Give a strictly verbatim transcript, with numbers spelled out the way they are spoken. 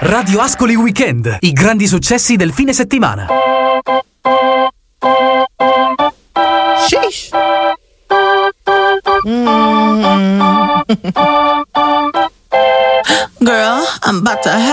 Radio Ascoli Weekend, i grandi successi del fine settimana. Sheesh. Mm. Girl, I'm about to have